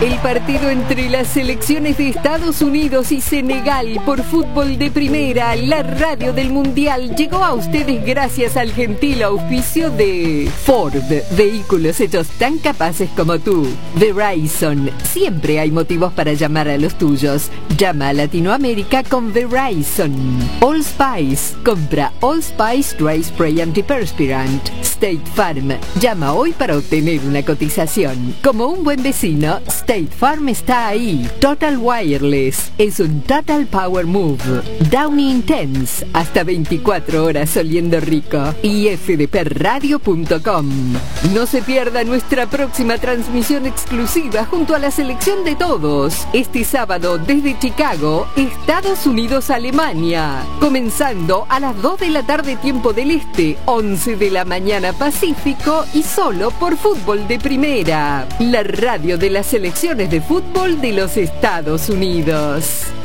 El partido entre las selecciones de Estados Unidos y Senegal por fútbol de primera, la radio del Mundial, llegó a ustedes gracias al gentil auspicio de Ford, vehículos hechos tan capaces como tú. Verizon, siempre hay motivos para llamar a los tuyos. Llama a Latinoamérica con Verizon. All Spice, compra All Spice Dry Spray Antiperspirant. State Farm, llama hoy para obtener una cotización. Como un buen vecino, State Farm está ahí. Total Wireless, es un Total Power Move. Downy Intense, hasta 24 horas oliendo rico. Y fdpradio.com. No se pierda nuestra próxima transmisión exclusiva junto a la selección de todos. Este sábado desde Chicago, Estados Unidos, Alemania. Comenzando a las 2 de la tarde tiempo del Este, 11 de la mañana Pacífico y solo por Fútbol de Primera. La radio de las selecciones de fútbol de los Estados Unidos.